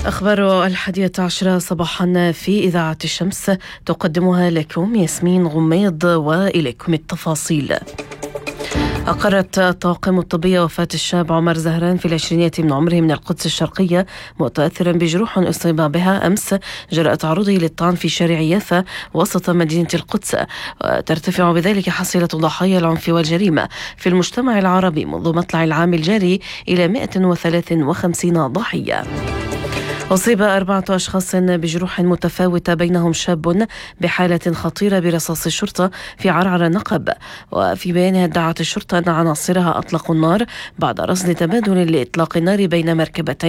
أخبار 11 صباحا في إذاعة الشمس تقدمها لكم ياسمين غميض، وإليكم التفاصيل. أقرت الطاقم الطبي وفاة الشاب عمر زهران في العشرينيات من عمره من القدس الشرقية، متأثرا بجروح أصيب بها أمس جراء تعرضه للطعن في شارع يافا وسط مدينة القدس، وترتفع بذلك حصيلة ضحايا العنف والجريمة في المجتمع العربي منذ مطلع العام الجاري إلى 153 ضحية. أصيب 4 أشخاص بجروح متفاوتة، بينهم شاب بحالة خطيرة برصاص الشرطة في عرعر نقب. وفي بيانها ادعت الشرطة أن عناصرها أطلقوا النار بعد رصد تبادل لإطلاق النار بين مركبتين